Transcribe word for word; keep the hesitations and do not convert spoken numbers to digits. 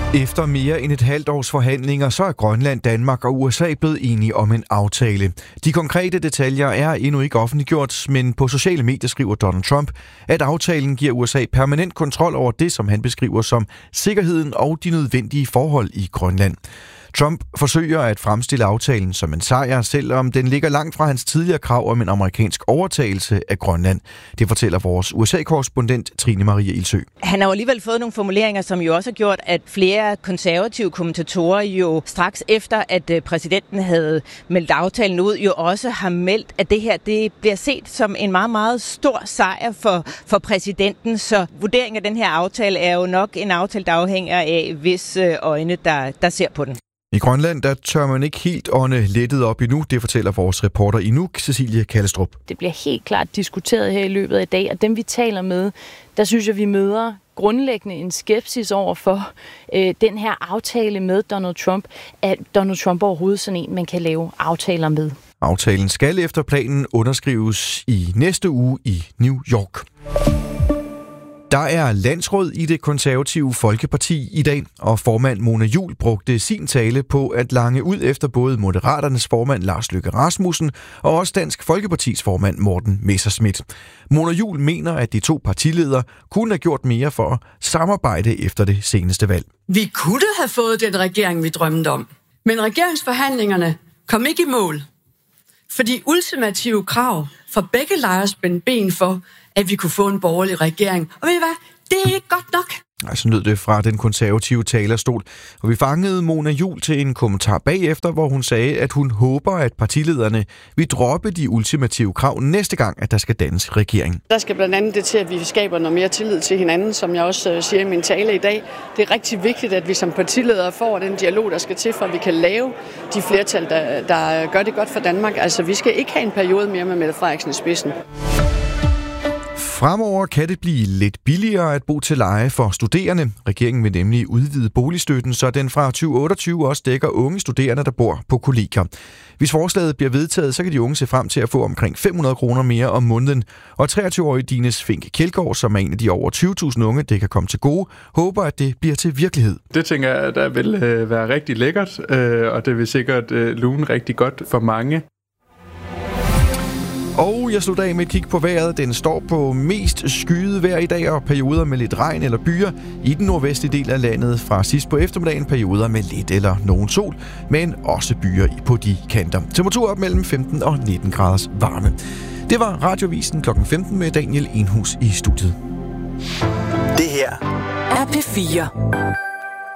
Efter mere end et halvt års forhandlinger, så er Grønland, Danmark og U S A blevet enige om en aftale. De konkrete detaljer er endnu ikke offentliggjort, men på sociale medier skriver Donald Trump, at aftalen giver U S A permanent kontrol over det, som han beskriver som sikkerheden og de nødvendige forhold i Grønland. Trump forsøger at fremstille aftalen som en sejr, selvom den ligger langt fra hans tidligere krav om en amerikansk overtagelse af Grønland. Det fortæller vores U S A-korrespondent Trine Marie Ilsø. Han har jo alligevel fået nogle formuleringer, som jo også har gjort, at flere konservative kommentatorer jo straks efter, at præsidenten havde meldt aftalen ud, jo også har meldt, at det her det bliver set som en meget, meget stor sejr for, for præsidenten. Så vurderingen af den her aftale er jo nok en aftale, der afhænger af hvis øjne, der, der ser på den. I Grønland, der tør man ikke helt ånde lettet op endnu. Det fortæller vores reporter i Nuuk, Cecilie Kallestrup. Det bliver helt klart diskuteret her i løbet af i dag, og dem vi taler med, der synes jeg, vi møder grundlæggende en skepsis over for øh, den her aftale med Donald Trump. At Donald Trump overhovedet sådan en, man kan lave aftaler med. Aftalen skal efter planen underskrives i næste uge i New York. Der er landsråd i det konservative Folkeparti i dag, og formand Mona Juul brugte sin tale på at lange ud efter både Moderaternes formand Lars Løkke Rasmussen og også Dansk Folkepartis formand Morten Messerschmidt. Mona Juul mener, at de to partiledere kunne have gjort mere for at samarbejde efter det seneste valg. Vi kunne have fået den regering, vi drømte om, men regeringsforhandlingerne kom ikke i mål, fordi ultimative krav fra begge lejre spændte ben for, at vi kunne få en borgerlig regering. Og ved I hvad? Det er ikke godt nok. Altså lød det fra den konservative talerstol, og vi fangede Mona Juul til en kommentar bagefter, hvor hun sagde, at hun håber, at partilederne vil droppe de ultimative krav næste gang, at der skal dannes regering. Der skal blandt andet det til, at vi skaber noget mere tillid til hinanden, som jeg også siger i min tale i dag. Det er rigtig vigtigt, at vi som partiledere får den dialog, der skal til, for at vi kan lave de flertal, der, der gør det godt for Danmark. Altså, vi skal ikke have en periode mere med Mette Frederiksen i spidsen. Fremover kan det blive lidt billigere at bo til leje for studerende. Regeringen vil nemlig udvide boligstøtten, så den fra tyve otteogtyve også dækker unge studerende, der bor på kollegier. Hvis forslaget bliver vedtaget, så kan de unge se frem til at få omkring fem hundrede kroner mere om måneden. Og treogtyve-årige Dines Fink Kjeldgaard, som er en af de over tyve tusind unge, det kan komme til gode, håber, at det bliver til virkelighed. Det tænker jeg, der vil øh, være rigtig lækkert, øh, og det vil sikkert øh, lune rigtig godt for mange. Og jeg slutter af med et kig på vejret. Den står på mest skyet vejr i dag og perioder med lidt regn eller byer i den nordvestlige del af landet. Fra sidst på eftermiddagen perioder med lidt eller nogen sol, men også byer på de kanter. Temperatur op mellem femten og nitten graders varme. Det var Radiovisen klokken femten med Daniel Enhus i studiet. Det her er P fire.